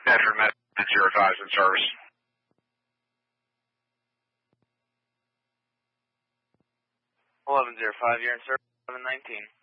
Bedford Met 05 in service. 1105, you're in service, 1119.